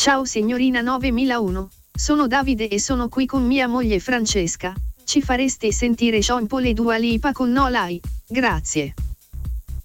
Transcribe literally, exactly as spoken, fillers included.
Ciao signorina novemilauno, sono Davide e sono qui con mia moglie Francesca. Ci fareste sentire Sean Paul e Dua Lipa con No Lie? Grazie.